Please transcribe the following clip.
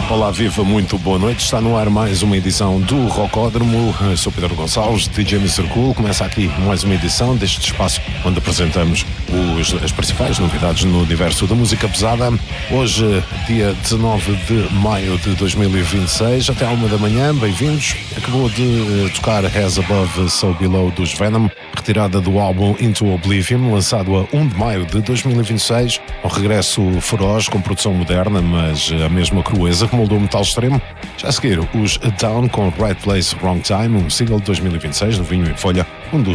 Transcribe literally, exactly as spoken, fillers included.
Olá, viva, muito boa noite. Está no ar mais uma edição do Rocódromo. Eu sou Pedro Gonçalves, D J mister Cool. Começa aqui mais uma edição deste espaço onde apresentamos os, as principais novidades no universo da música pesada. Hoje, dia dezanove de maio de dois mil e vinte e seis, até à uma da manhã, bem-vindos. Acabou de tocar As Above, So Below dos Venom, retirada do álbum Into Oblivion, lançado a um de maio de dois mil e vinte e seis. Um regresso feroz, com produção moderna, mas a mesma crueza que moldou o metal extremo. Já a seguir, os Down com Right Place, Wrong Time, um single de dois mil e vinte e seis, no Vinho em Folha, um dos